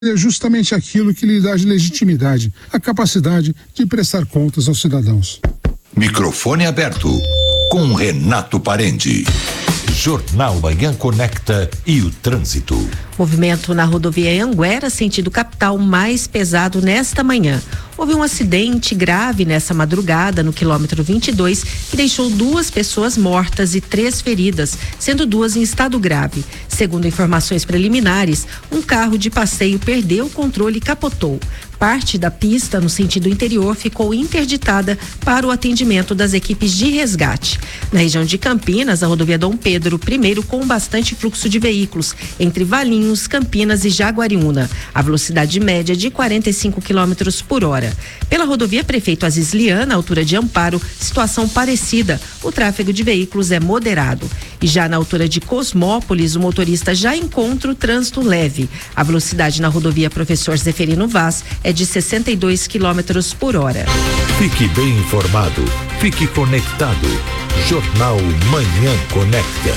é justamente aquilo que lhe dá legitimidade, a capacidade de prestar contas aos cidadãos. Microfone aberto com Renato Parente. Jornal Manhã Conecta e o trânsito. Movimento na rodovia Anguera, sentido capital, mais pesado nesta manhã. Houve um acidente grave nessa madrugada no quilômetro 22 que deixou 2 pessoas mortas e 3 feridas, sendo 2 em estado grave. Segundo informações preliminares, um carro de passeio perdeu o controle e capotou. Parte da pista no sentido interior ficou interditada para o atendimento das equipes de resgate. Na região de Campinas, a rodovia Dom Pedro I com bastante fluxo de veículos entre Valinhos, Campinas e Jaguariúna. A velocidade média de 45 km por hora. Pela rodovia Prefeito Aziz Liana, altura de Amparo, situação parecida. O tráfego de veículos é moderado. E já na altura de Cosmópolis, o motorista já encontra o trânsito leve. A velocidade na rodovia Professor Zeferino Vaz é de 62 km por hora. Fique bem informado, fique conectado. Jornal Manhã Conecta.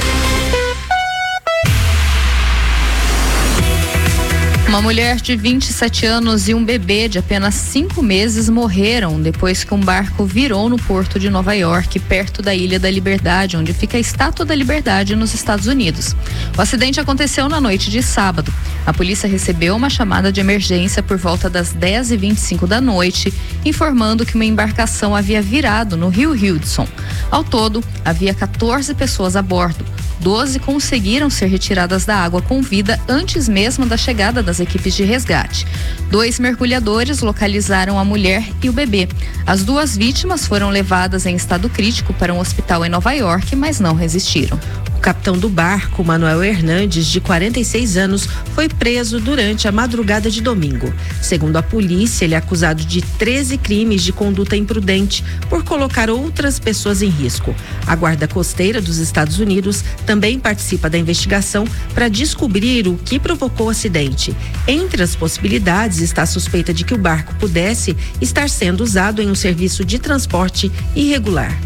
Uma mulher de 27 anos e um bebê de apenas 5 meses morreram depois que um barco virou no porto de Nova York, perto da Ilha da Liberdade, onde fica a Estátua da Liberdade nos Estados Unidos. O acidente aconteceu na noite de sábado. A polícia recebeu uma chamada de emergência por volta das 10h25 da noite, informando que uma embarcação havia virado no Rio Hudson. Ao todo, havia 14 pessoas a bordo. 12 conseguiram ser retiradas da água com vida antes mesmo da chegada das equipes de resgate. 2 mergulhadores localizaram a mulher e o bebê. As 2 vítimas foram levadas em estado crítico para um hospital em Nova York, mas não resistiram. O capitão do barco, Manuel Hernandes, de 46 anos, foi preso durante a madrugada de domingo. Segundo a polícia, ele é acusado de 13 crimes de conduta imprudente por colocar outras pessoas em risco. A Guarda Costeira dos Estados Unidos também participa da investigação para descobrir o que provocou o acidente. Entre as possibilidades está a suspeita de que o barco pudesse estar sendo usado em um serviço de transporte irregular.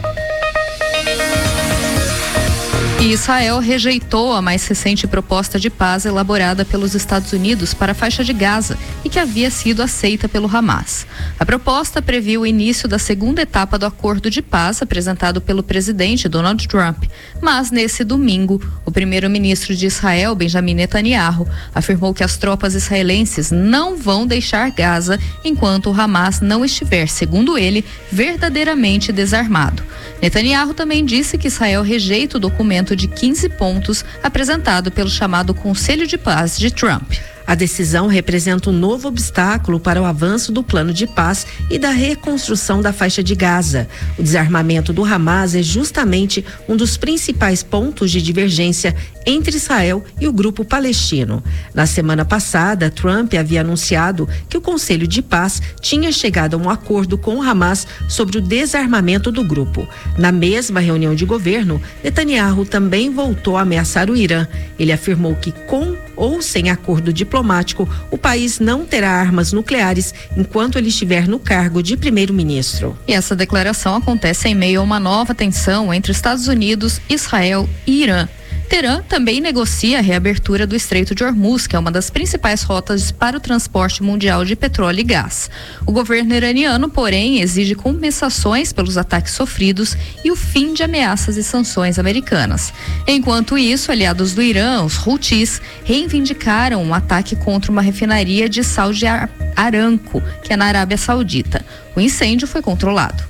E Israel rejeitou a mais recente proposta de paz elaborada pelos Estados Unidos para a faixa de Gaza e que havia sido aceita pelo Hamas. A proposta previu o início da 2ª etapa do acordo de paz apresentado pelo presidente Donald Trump. Mas nesse domingo, o primeiro-ministro de Israel, Benjamin Netanyahu, afirmou que as tropas israelenses não vão deixar Gaza enquanto o Hamas não estiver, segundo ele, verdadeiramente desarmado. Netanyahu também disse que Israel rejeita o documento de 15 pontos apresentado pelo chamado Conselho de Paz de Trump. A decisão representa um novo obstáculo para o avanço do plano de paz e da reconstrução da faixa de Gaza. O desarmamento do Hamas é justamente um dos principais pontos de divergência entre Israel e o grupo palestino. Na semana passada, Trump havia anunciado que o Conselho de Paz tinha chegado a um acordo com o Hamas sobre o desarmamento do grupo. Na mesma reunião de governo, Netanyahu também voltou a ameaçar o Irã. Ele afirmou que com ou sem acordo diplomático, o país não terá armas nucleares enquanto ele estiver no cargo de primeiro-ministro. E essa declaração acontece em meio a uma nova tensão entre Estados Unidos, Israel e Irã. Teherã também negocia a reabertura do Estreito de Hormuz, que é uma das principais rotas para o transporte mundial de petróleo e gás. O governo iraniano, porém, exige compensações pelos ataques sofridos e o fim de ameaças e sanções americanas. Enquanto isso, aliados do Irã, os Houthis, reivindicaram um ataque contra uma refinaria de Saudi Aramco, que é na Arábia Saudita. O incêndio foi controlado.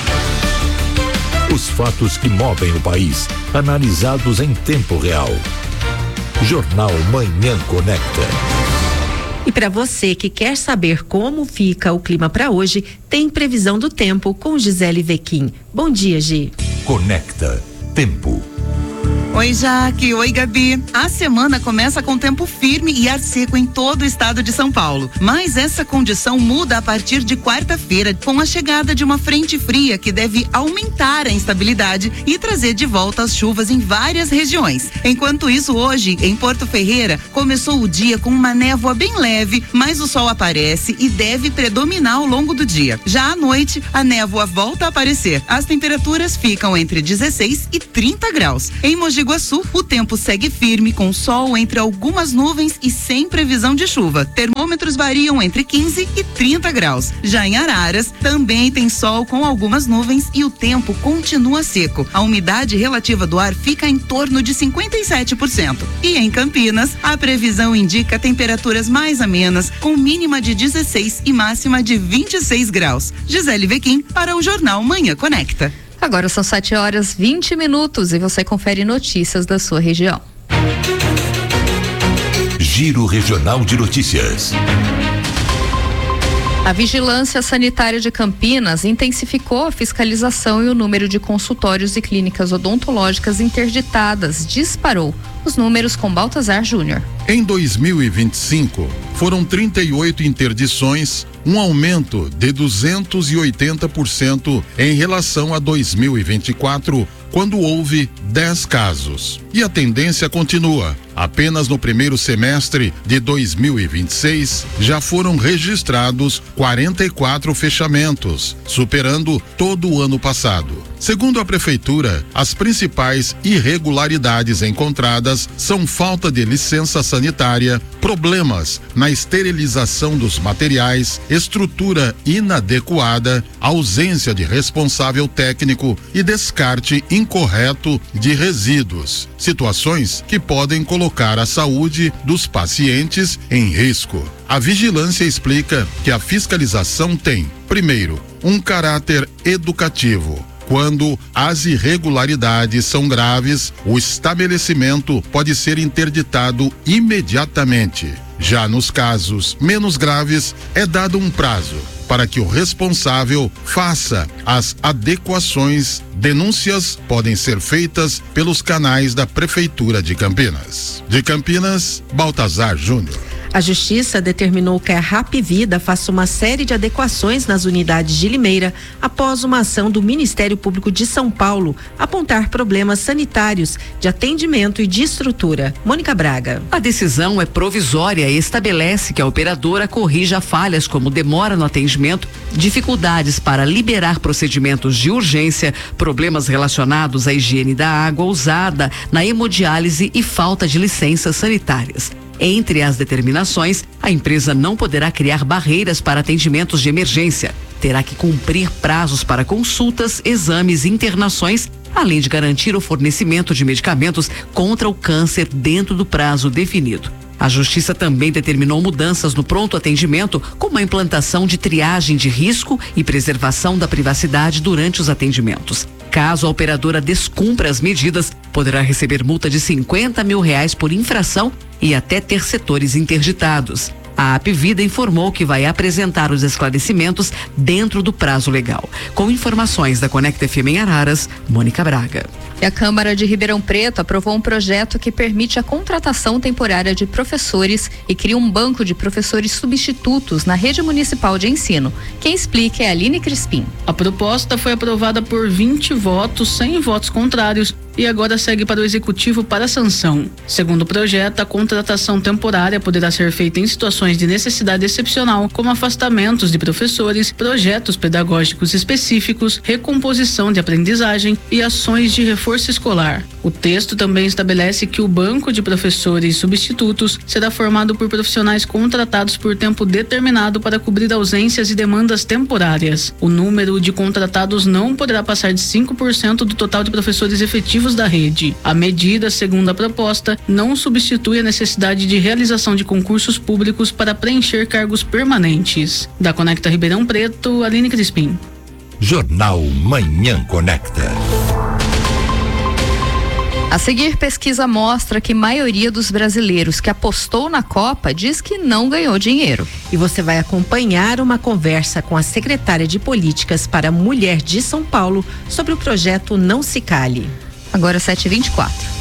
Os fatos que movem o país, analisados em tempo real. Jornal Manhã Conecta. E para você que quer saber como fica o clima para hoje, tem previsão do tempo com Gisele Vequim. Bom dia, Gi. Conecta Tempo. Oi, Jaque. Oi, Gabi. A semana começa com tempo firme e ar seco em todo o estado de São Paulo. Mas essa condição muda a partir de quarta-feira, com a chegada de uma frente fria que deve aumentar a instabilidade e trazer de volta as chuvas em várias regiões. Enquanto isso, hoje, em Porto Ferreira, começou o dia com uma névoa bem leve, mas o sol aparece e deve predominar ao longo do dia. Já à noite, a névoa volta a aparecer. As temperaturas ficam entre 16 e 30 graus. Em Mogi Iguaçu, o tempo segue firme com sol entre algumas nuvens e sem previsão de chuva. Termômetros variam entre 15 e 30 graus. Já em Araras, também tem sol com algumas nuvens e o tempo continua seco. A umidade relativa do ar fica em torno de 57%. E em Campinas, a previsão indica temperaturas mais amenas, com mínima de 16 e máxima de 26 graus. Gisele Vequim para o Jornal Manhã Conecta. Agora são 7h20 e você confere notícias da sua região. Giro Regional de Notícias. A Vigilância Sanitária de Campinas intensificou a fiscalização e o número de consultórios e clínicas odontológicas interditadas disparou. Os números com Baltazar Júnior. Em 2025, foram 38 interdições, um aumento de 280% em relação a 2024, quando houve 10 casos. E a tendência continua. Apenas no primeiro semestre de 2026, já foram registrados 44 fechamentos, superando todo o ano passado. Segundo a Prefeitura, as principais irregularidades encontradas são falta de licença sanitária, problemas na esterilização dos materiais, estrutura inadequada, ausência de responsável técnico e descarte incorreto de resíduos. Situações que podem colocar a saúde dos pacientes em risco. A vigilância explica que a fiscalização tem, primeiro, um caráter educativo. Quando as irregularidades são graves, o estabelecimento pode ser interditado imediatamente. Já nos casos menos graves, é dado um prazo para que o responsável faça as adequações. Denúncias podem ser feitas pelos canais da Prefeitura de Campinas. De Campinas, Baltazar Júnior. A Justiça determinou que a Rapvida faça uma série de adequações nas unidades de Limeira após uma ação do Ministério Público de São Paulo apontar problemas sanitários, de atendimento e de estrutura. Mônica Braga. A decisão é provisória e estabelece que a operadora corrija falhas como demora no atendimento, dificuldades para liberar procedimentos de urgência, problemas relacionados à higiene da água usada na hemodiálise e falta de licenças sanitárias. Entre as determinações, a empresa não poderá criar barreiras para atendimentos de emergência. Terá que cumprir prazos para consultas, exames e internações, além de garantir o fornecimento de medicamentos contra o câncer dentro do prazo definido. A Justiça também determinou mudanças no pronto atendimento, como a implantação de triagem de risco e preservação da privacidade durante os atendimentos. Caso a operadora descumpra as medidas, poderá receber multa de R$50 mil por infração e até ter setores interditados. A Apvida informou que vai apresentar os esclarecimentos dentro do prazo legal. Com informações da Conecta FM em Araras, Mônica Braga. E a Câmara de Ribeirão Preto aprovou um projeto que permite a contratação temporária de professores e cria um banco de professores substitutos na rede municipal de ensino. Quem explica é a Aline Crispim. A proposta foi aprovada por 20 votos, sem votos contrários, e agora segue para o Executivo para sanção. Segundo o projeto, a contratação temporária poderá ser feita em situações de necessidade excepcional, como afastamentos de professores, projetos pedagógicos específicos, recomposição de aprendizagem e ações de reforço escolar. O texto também estabelece que o banco de professores substitutos será formado por profissionais contratados por tempo determinado para cobrir ausências e demandas temporárias. O número de contratados não poderá passar de 5% do total de professores efetivos da rede. A medida, segundo a proposta, não substitui a necessidade de realização de concursos públicos para preencher cargos permanentes. Da Conecta Ribeirão Preto, Aline Crispim. Jornal Manhã Conecta. A seguir, pesquisa mostra que a maioria dos brasileiros que apostou na Copa diz que não ganhou dinheiro. E você vai acompanhar uma conversa com a secretária de Políticas para a Mulher de São Paulo sobre o projeto Não Se Cale. Agora 7h24.